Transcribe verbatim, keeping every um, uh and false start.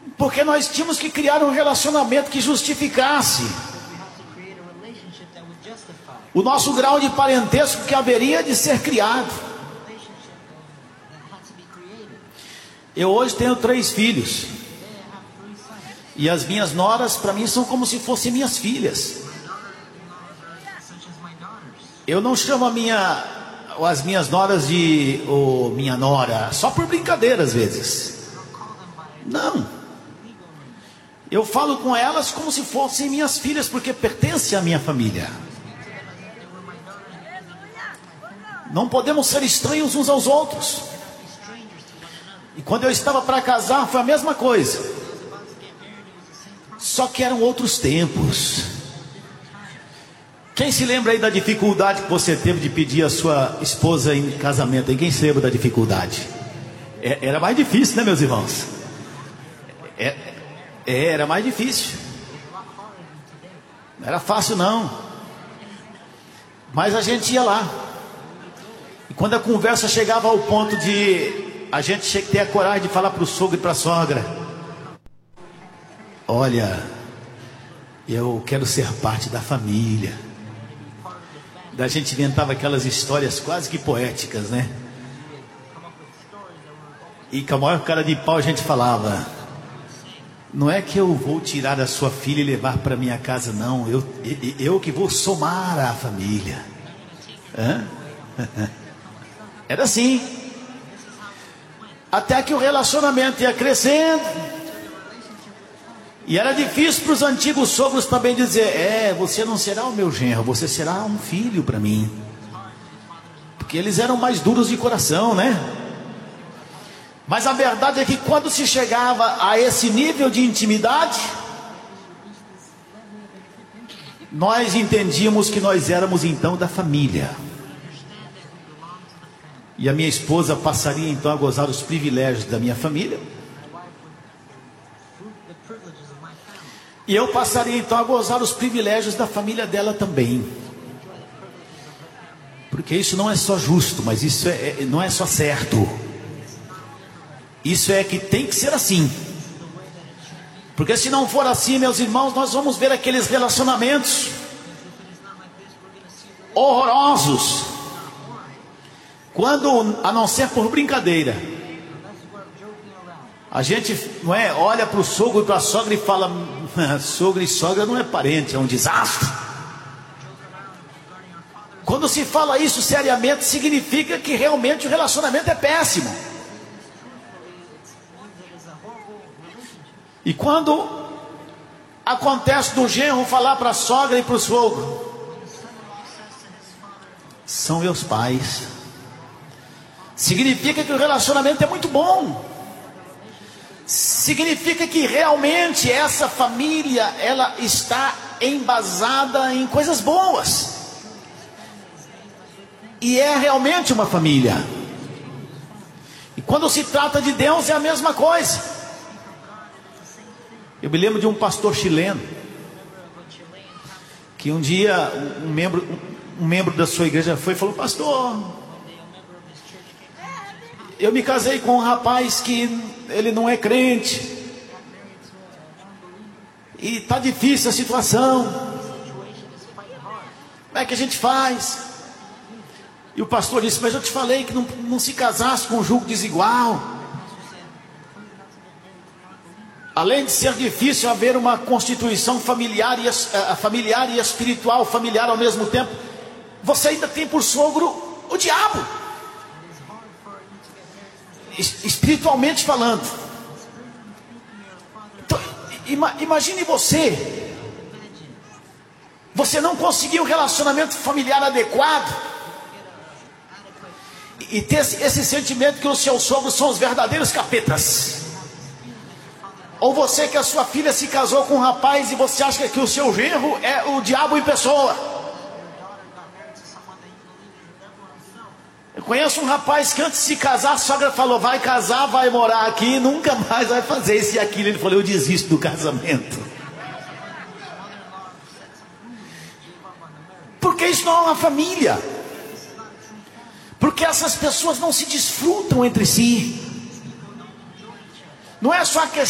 Porque nós tínhamos que criar um relacionamento que justificasse o nosso grau de parentesco que haveria de ser criado. Eu hoje tenho três filhos. E as minhas noras, para mim, são como se fossem minhas filhas. Eu não chamo a minha, as minhas noras de oh, minha nora, só por brincadeira às vezes. Não. Eu falo com elas como se fossem minhas filhas, porque pertencem à minha família. Não podemos ser estranhos uns aos outros. E quando eu estava para casar, foi a mesma coisa. Só que eram outros tempos. Quem se lembra aí da dificuldade que você teve de pedir a sua esposa em casamento? E quem se lembra da dificuldade? É, era mais difícil, né, meus irmãos? É, é, era mais difícil. Não era fácil, não. Mas a gente ia lá. E quando a conversa chegava ao ponto de a gente ter a coragem de falar para o sogro e para a sogra: olha, eu quero ser parte da família. Da gente inventava aquelas histórias quase que poéticas, né? E com a maior cara de pau a gente falava: não é que eu vou tirar a sua filha e levar para minha casa, não. Eu, eu, eu que vou somar a família. Hã? Era assim. Até que o relacionamento ia crescendo. E era difícil para os antigos sogros também dizer: é, você não será o meu genro, você será um filho para mim. Porque eles eram mais duros de coração, né? Mas a verdade é que quando se chegava a esse nível de intimidade, nós entendíamos que nós éramos então da família. E a minha esposa passaria então a gozar os privilégios da minha família. E eu passaria então a gozar os privilégios da família dela também. Porque isso não é só justo, mas isso é, é, não é só certo. Isso é que tem que ser assim. Porque se não for assim, meus irmãos, nós vamos ver aqueles relacionamentos horrorosos. Quando, a não ser por brincadeira, a gente, não é, olha para o sogro e para a sogra e fala: sogro e sogra não é parente, é um desastre. Quando se fala isso seriamente, significa que realmente o relacionamento é péssimo. E quando acontece do genro falar para a sogra e para o sogro: são meus pais, significa que o relacionamento é muito bom. Significa que realmente essa família, ela está embasada em coisas boas. E é realmente uma família. E quando se trata de Deus é a mesma coisa. Eu me lembro de um pastor chileno que um dia um membro, um membro da sua igreja foi e falou: pastor, eu me casei com um rapaz que ele não é crente e está difícil a situação, como é que a gente faz? E o pastor disse: mas eu te falei que não, não se casasse com um julgo desigual. Além de ser difícil haver uma constituição familiar e, uh, familiar e espiritual, familiar ao mesmo tempo, você ainda tem por sogro o diabo, espiritualmente falando. Então, ima, imagine você Você não conseguir um relacionamento familiar adequado e, e ter esse, esse sentimento que os seus sogros são os verdadeiros capetas. Ou você que a sua filha se casou com um rapaz e você acha que o seu genro é o diabo em pessoa. Eu conheço um rapaz que antes de se casar, a sogra falou: vai casar, vai morar aqui, nunca mais vai fazer isso e aquilo. Ele falou: eu desisto do casamento. Porque isso não é uma família. Porque essas pessoas não se desfrutam entre si. Não é só a questão